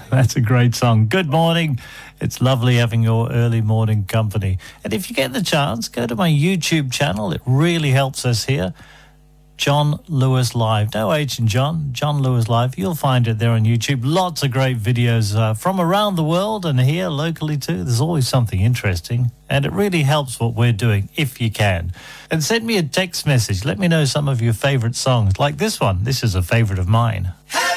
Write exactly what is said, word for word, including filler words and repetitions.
That's a great song. Good morning. It's lovely having your early morning company. And if you get the chance, go to my YouTube channel. It really helps us here. John Lewis Live. No H in John. John Lewis Live. You'll find it there on YouTube. Lots of great videos uh, from around the world and here locally too. There's always something interesting. And it really helps what we're doing, if you can. And send me a text message. Let me know some of your favorite songs, like this one. This is a favorite of mine. Hey!